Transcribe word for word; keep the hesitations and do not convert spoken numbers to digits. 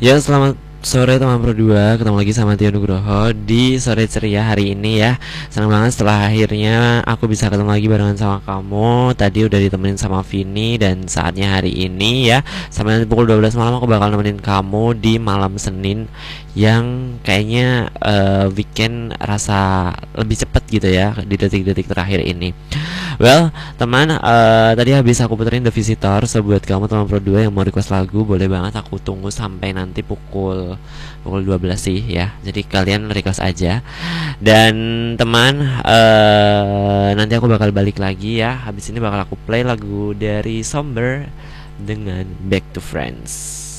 Ya, selamat sore teman berdua. Ketemu lagi sama Tio Nugroho di sore ceria hari ini ya. Senang banget setelah akhirnya aku bisa ketemu lagi barengan sama kamu. Tadi udah ditemenin sama Vini dan saatnya hari ini ya. Sampai nanti pukul dua belas malam aku bakal nemenin kamu di malam Senin yang kayaknya eh, weekend rasa lebih cepet gitu ya di detik-detik terakhir ini. Well, teman, eh, tadi habis aku puterin The Visitor. So buat kamu teman Pro dua yang mau request lagu, boleh banget aku tunggu sampai nanti pukul pukul dua belas sih ya. Jadi kalian request aja. Dan teman, eh nanti aku bakal balik lagi ya. Habis ini bakal aku play lagu dari Somber dengan Back to Friends.